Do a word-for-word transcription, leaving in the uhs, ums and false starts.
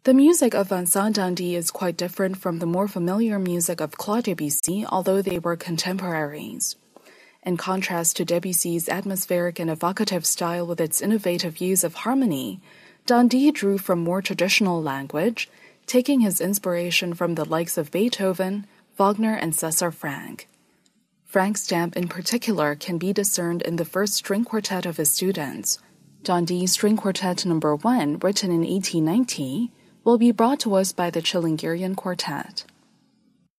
The music of Vincent d'Indy is quite different from the more familiar music of Claude Debussy, although they were contemporaries. In contrast to Debussy's atmospheric and evocative style with its innovative use of harmony, d'Indy drew from more traditional language, taking his inspiration from the likes of Beethoven, Wagner, and César Franck. Franck's stamp in particular can be discerned in the first string quartet of his students. d'Indy's String Quartet Number one, written in eighteen ninety, will be brought to us by the Chilingirian Quartet.